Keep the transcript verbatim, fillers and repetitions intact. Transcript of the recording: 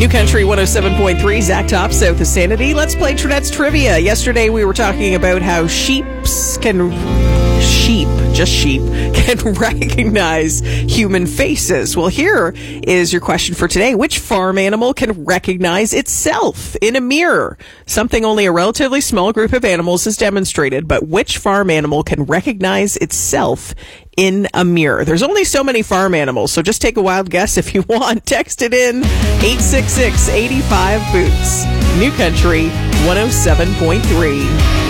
New Country one oh seven point three, Zach Top, South of Sanity. Let's play Trinette's Trivia. Yesterday we were talking about how sheeps can... Sheep, just sheep, can recognize human faces. Well, here is your question for today. Which farm animal can recognize itself in a mirror? Something only a relatively small group of animals has demonstrated, but which farm animal can recognize itself in a mirror? There's only so many farm animals, so just take a wild guess if you want. Text it in eight six six, eight five, boots. New Country one oh seven point three.